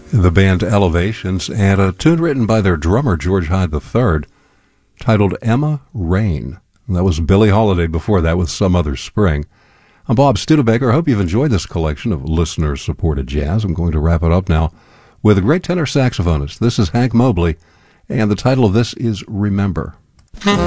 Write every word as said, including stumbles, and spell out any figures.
the band Elevations, and a tune written by their drummer, George Hyde the third, titled Emma Rain. And that was Billie Holiday before that with Some Other Spring. I'm Bob Studebaker. I hope you've enjoyed this collection of listener-supported jazz. I'm going to wrap it up now with a great tenor saxophonist. This is Hank Mobley, and the title of this is Remember.